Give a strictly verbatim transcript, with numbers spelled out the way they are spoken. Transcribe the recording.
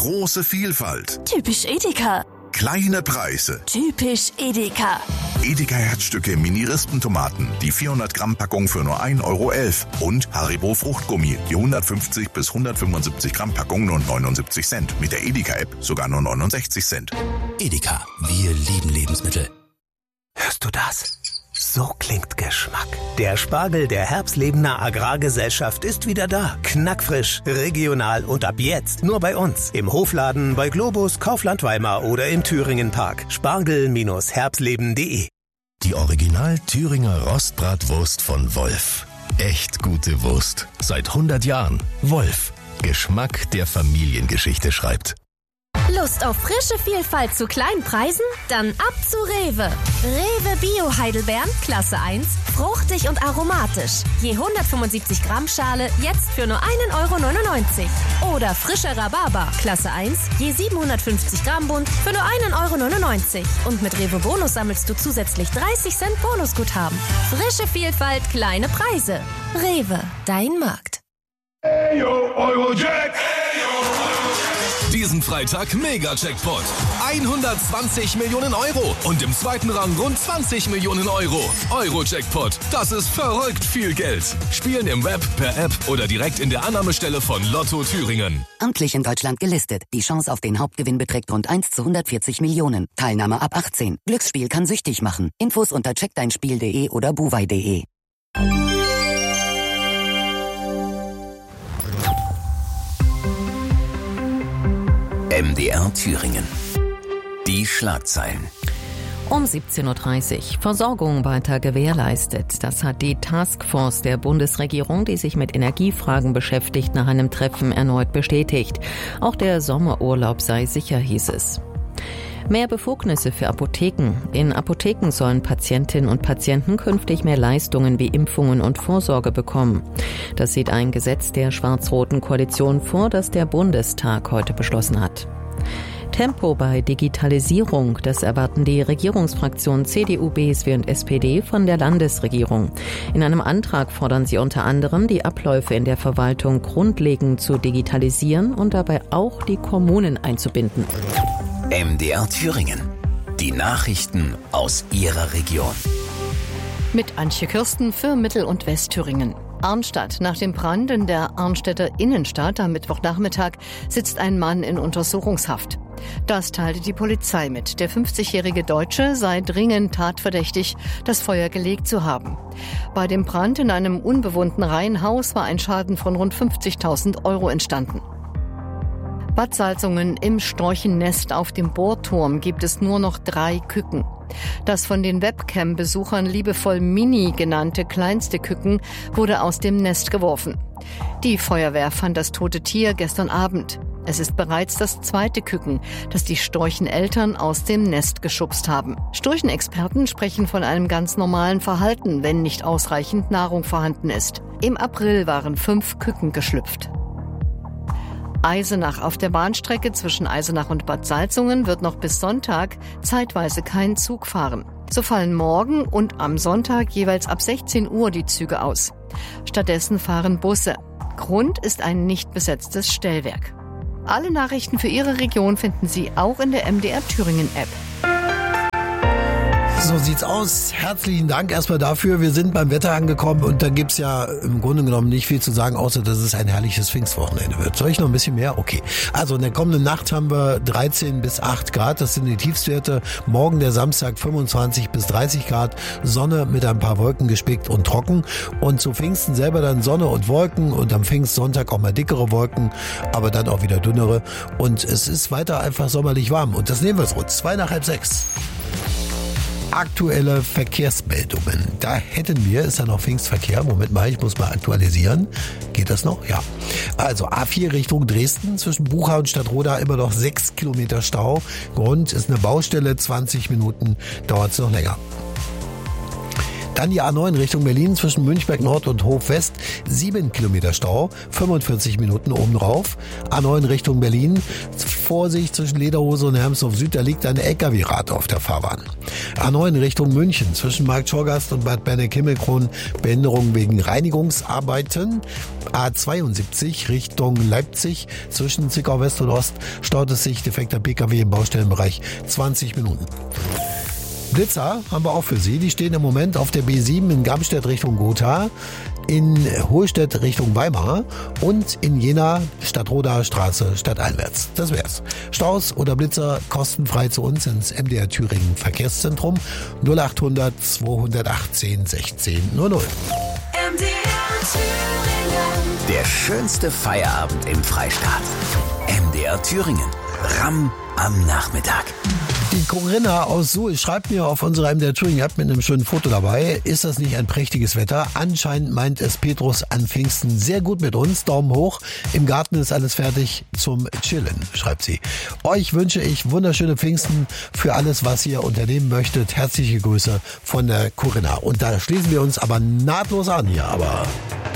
Große Vielfalt. Typisch Edeka. Kleine Preise. Typisch Edeka. Edeka Herzstücke Mini-Rispentomaten, die vierhundert Gramm Packung für nur ein Euro elf. Und Haribo Fruchtgummi, die hundertfünfzig bis hundertfünfundsiebzig Gramm Packung nur neunundsiebzig Cent. Mit der Edeka-App sogar nur neunundsechzig Cent. Edeka, wir lieben Lebensmittel. Hörst du das? So klingt Geschmack. Der Spargel der Herbstlebener Agrargesellschaft ist wieder da. Knackfrisch, regional und ab jetzt nur bei uns. Im Hofladen, bei Globus, Kaufland Weimar oder im Thüringen Park. Spargel Herbstleben punkt de. Die Original Thüringer Rostbratwurst von Wolf. Echt gute Wurst. Seit hundert Jahren. Wolf. Geschmack, der Familiengeschichte schreibt. Lust auf frische Vielfalt zu kleinen Preisen? Dann ab zu Rewe. Rewe Bio Heidelbeeren, Klasse eins, fruchtig und aromatisch. Je hundertfünfundsiebzig Gramm Schale, jetzt für nur ein Euro neunundneunzig. Oder frischer Rhabarber, Klasse eins, je siebenhundertfünfzig Gramm Bund, für nur ein Euro neunundneunzig. Und mit Rewe Bonus sammelst du zusätzlich dreißig Cent Bonusguthaben. Frische Vielfalt, kleine Preise. Rewe, dein Markt. Hey yo, Eurojack! Diesen Freitag Mega-Jackpot. hundertzwanzig Millionen Euro und im zweiten Rang rund zwanzig Millionen Euro. Euro-Jackpot, das ist verrückt viel Geld. Spielen im Web, per App oder direkt in der Annahmestelle von Lotto Thüringen. Amtlich in Deutschland gelistet. Die Chance auf den Hauptgewinn beträgt rund eins zu hundertvierzig Millionen. Teilnahme ab achtzehn. Glücksspiel kann süchtig machen. Infos unter check dein spiel punkt de oder buwei punkt de. M D R Thüringen. Die Schlagzeilen. Um siebzehn Uhr dreißig. Versorgung weiter gewährleistet. Das hat die Taskforce der Bundesregierung, die sich mit Energiefragen beschäftigt, nach einem Treffen erneut bestätigt. Auch der Sommerurlaub sei sicher, hieß es. Mehr Befugnisse für Apotheken. In Apotheken sollen Patientinnen und Patienten künftig mehr Leistungen wie Impfungen und Vorsorge bekommen. Das sieht ein Gesetz der schwarz-roten Koalition vor, das der Bundestag heute beschlossen hat. Tempo bei Digitalisierung, das erwarten die Regierungsfraktionen C D U, B S W und S P D von der Landesregierung. In einem Antrag fordern sie unter anderem, die Abläufe in der Verwaltung grundlegend zu digitalisieren und dabei auch die Kommunen einzubinden. M D R Thüringen. Die Nachrichten aus Ihrer Region. Mit Antje Kirsten für Mittel- und Westthüringen. Arnstadt. Nach dem Brand in der Arnstädter Innenstadt am Mittwochnachmittag sitzt ein Mann in Untersuchungshaft. Das teilte die Polizei mit. Der fünfzigjährige Deutsche sei dringend tatverdächtig, das Feuer gelegt zu haben. Bei dem Brand in einem unbewohnten Reihenhaus war ein Schaden von rund fünfzigtausend Euro entstanden. Bad Salzungen im Storchennest auf dem Bohrturm gibt es nur noch drei Küken. Das von den Webcam-Besuchern liebevoll Mini genannte kleinste Küken wurde aus dem Nest geworfen. Die Feuerwehr fand das tote Tier gestern Abend. Es ist bereits das zweite Küken, das die Storcheneltern aus dem Nest geschubst haben. Storchenexperten sprechen von einem ganz normalen Verhalten, wenn nicht ausreichend Nahrung vorhanden ist. Im April waren fünf Küken geschlüpft. Eisenach. Auf der Bahnstrecke zwischen Eisenach und Bad Salzungen wird noch bis Sonntag zeitweise kein Zug fahren. So fallen morgen und am Sonntag jeweils ab sechzehn Uhr die Züge aus. Stattdessen fahren Busse. Grund ist ein nicht besetztes Stellwerk. Alle Nachrichten für Ihre Region finden Sie auch in der M D R Thüringen App. So sieht's aus. Herzlichen Dank erstmal dafür. Wir sind beim Wetter angekommen und da gibt's ja im Grunde genommen nicht viel zu sagen, außer dass es ein herrliches Pfingstwochenende wird. Soll ich noch ein bisschen mehr? Okay. Also in der kommenden Nacht haben wir dreizehn bis acht Grad. Das sind die Tiefstwerte. Morgen der Samstag fünfundzwanzig bis dreißig Grad. Sonne mit ein paar Wolken gespickt und trocken. Und zu Pfingsten selber dann Sonne und Wolken und am Pfingstsonntag auch mal dickere Wolken, aber dann auch wieder dünnere. Und es ist weiter einfach sommerlich warm. Und das nehmen wir so. Zwei nach halb sechs. Aktuelle Verkehrsmeldungen. Da hätten wir, ist ja noch Pfingstverkehr. Moment mal, ich muss mal aktualisieren. Geht das noch? Ja. Also A vier Richtung Dresden, zwischen Bucha und Stadtroda immer noch sechs Kilometer Stau. Grund ist eine Baustelle, zwanzig Minuten dauert es noch länger. Dann die A neun Richtung Berlin zwischen Münchberg Nord und Hof West. sieben Kilometer Stau, fünfundvierzig Minuten obendrauf. A neun Richtung Berlin. Vorsicht zwischen Lederhose und Hermsdorf Süd, da liegt ein L K W-Rad auf der Fahrbahn. A neun Richtung München zwischen Markt Schorgast und Bad Berneck-Himmelkron. Behinderung wegen Reinigungsarbeiten. A zweiundsiebzig Richtung Leipzig zwischen Zwickau West und Ost staut es sich, defekter P K W im Baustellenbereich, zwanzig Minuten. Blitzer haben wir auch für Sie. Die stehen im Moment auf der B sieben in Gamstedt Richtung Gotha, in Hohlstedt Richtung Weimar und in Jena Stadtroder Straße stadteinwärts. Das wär's. Staus oder Blitzer kostenfrei zu uns ins M D R Thüringen Verkehrszentrum null achthundert zweihundertachtzehn sechzehn null null. M D R Thüringen. Der schönste Feierabend im Freistaat. M D R Thüringen. Ramm am Nachmittag. Die Corinna aus Suhl schreibt mir auf unserer M D R Thüringen App mit einem schönen Foto dabei. Ist das nicht ein prächtiges Wetter? Anscheinend meint es Petrus an Pfingsten sehr gut mit uns. Daumen hoch. Im Garten ist alles fertig zum Chillen, schreibt sie. Euch wünsche ich wunderschöne Pfingsten für alles, was ihr unternehmen möchtet. Herzliche Grüße von der Corinna. Und da schließen wir uns aber nahtlos an hier. Aber